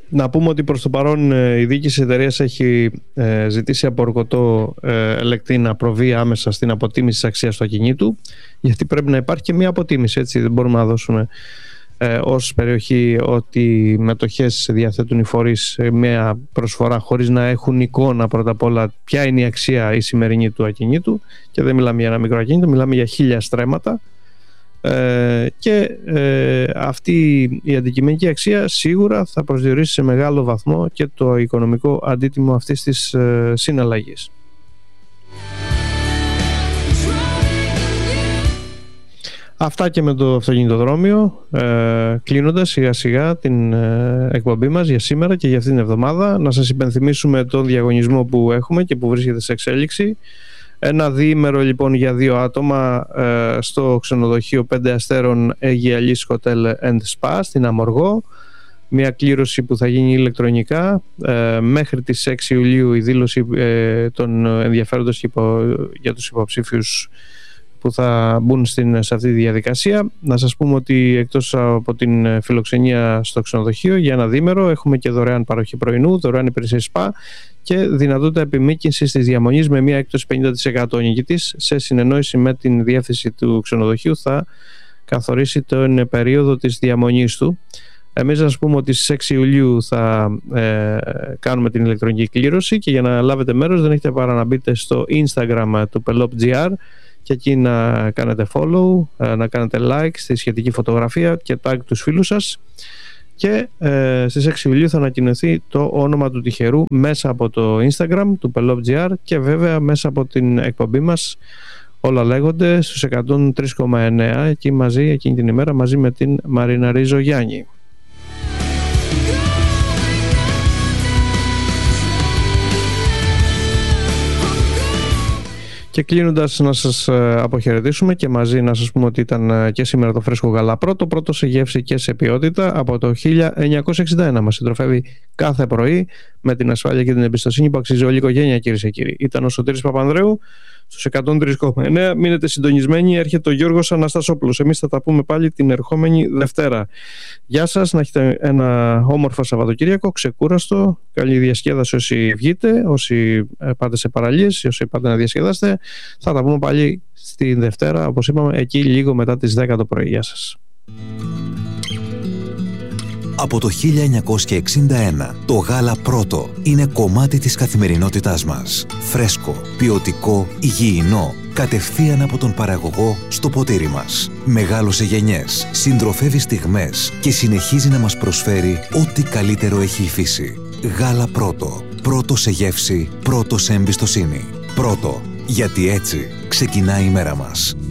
Να πούμε ότι προς το παρόν η διοίκηση της εταιρείας έχει ζητήσει από Ορκωτό Ελεκτή να προβεί άμεσα στην αποτίμηση της αξίας του ακινήτου, γιατί πρέπει να υπάρχει και μια αποτίμηση, έτσι. Δεν μπορούμε να δώσουμε ως περιοχή ότι μετοχές διαθέτουν οι φορείς μια προσφορά χωρίς να έχουν εικόνα πρώτα απ' όλα ποια είναι η αξία η σημερινή του ακινήτου, και δεν μιλάμε για ένα μικρό ακίνητο, μιλάμε για 1000 στρέμματα. Και αυτή η αντικειμενική αξία σίγουρα θα προσδιορίσει σε μεγάλο βαθμό και το οικονομικό αντίτιμο αυτής της συναλλαγής. Αυτά και με το αυτοκινητοδρόμιο, κλείνοντας σιγά σιγά την εκπομπή μας για σήμερα και για αυτήν την εβδομάδα. Να σας υπενθυμίσουμε τον διαγωνισμό που έχουμε και που βρίσκεται σε εξέλιξη. Ένα διήμερο λοιπόν για 2 άτομα στο ξενοδοχείο 5 αστέρων Aegialis Hotel and Spa στην Αμοργό. Μια κλήρωση που θα γίνει ηλεκτρονικά. Μέχρι τις 6 Ιουλίου η δήλωση των ενδιαφέροντος για τους υποψήφιους που θα μπουν σε αυτή τη διαδικασία. Να σας πούμε ότι εκτός από την φιλοξενία στο ξενοδοχείο για ένα διήμερο έχουμε και δωρεάν παροχή πρωινού, δωρεάν υπηρεσία σπα και δυνατότητα επιμήκυνσης της διαμονής με μια έκπτωση 50%. Ο νικητής, σε συνεννόηση με την διεύθυνση του ξενοδοχείου, θα καθορίσει την περίοδο της διαμονής του. Εμείς να σας πούμε ότι στις 6 Ιουλίου θα κάνουμε την ηλεκτρονική κλήρωση, και για να λάβετε μέρος δεν έχετε παρά να μπείτε στο Instagram του Pelop.gr και εκεί να κάνετε follow, να κάνετε like στη σχετική φωτογραφία και tag τους φίλους σας, και στις 6 Ιουλίου θα ανακοινωθεί το όνομα του τυχερού μέσα από το Instagram του Pelop.gr και βέβαια μέσα από την εκπομπή μας. Όλα λέγονται στους 103,9 εκεί μαζί, εκείνη την ημέρα, μαζί με την Μαρίνα Ριζογιάννη. Και κλείνοντας, να σας αποχαιρετήσουμε και μαζί να σας πούμε ότι ήταν και σήμερα το φρέσκο γάλα πρώτο σε γεύση και σε ποιότητα από το 1961. Μας συντροφεύει κάθε πρωί με την ασφάλεια και την εμπιστοσύνη που αξίζει όλη η οικογένεια, κυρίες και κύριοι. Ήταν ο Σωτήρης Παπανδρέου στους 103,9. Μείνετε συντονισμένοι, έρχεται ο Γιώργος Αναστασόπουλος. Εμείς θα τα πούμε πάλι την ερχόμενη Δευτέρα. Γεια σας, να έχετε ένα όμορφο Σαββατοκύριακο, ξεκούραστο, καλή διασκέδαση όσοι βγείτε, όσοι πάτε σε παραλίες, όσοι πάτε να διασκεδάσετε. Θα τα πούμε πάλι στη Δευτέρα, όπως είπαμε, εκεί λίγο μετά τις 10 το πρωί. Γεια σας. Από το 1961, το γάλα πρώτο είναι κομμάτι της καθημερινότητάς μας. Φρέσκο, ποιοτικό, υγιεινό, κατευθείαν από τον παραγωγό στο ποτήρι μας. Μεγάλωσε γενιές, συντροφεύει στιγμές και συνεχίζει να μας προσφέρει ό,τι καλύτερο έχει η φύση. Γάλα πρώτο. Πρώτο σε γεύση, πρώτο σε εμπιστοσύνη. Πρώτο, γιατί έτσι ξεκινάει η μέρα μας.